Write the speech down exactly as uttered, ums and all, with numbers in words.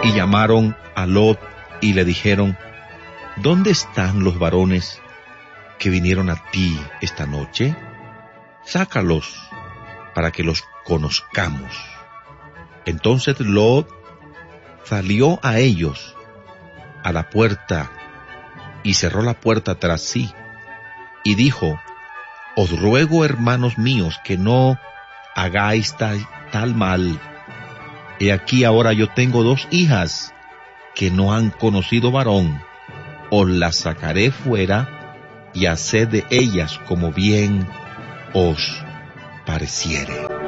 Y llamaron a Lot y le dijeron: ¿Dónde están los varones que vinieron a ti esta noche? Sácalos para que los conozcamos. Entonces Lot salió a ellos a la puerta y cerró la puerta tras sí y dijo: Os ruego, hermanos míos, que no hagáis tal, tal mal. He aquí ahora yo tengo dos hijas que no han conocido varón. Os las sacaré fuera y haced de ellas como bien os pareciere.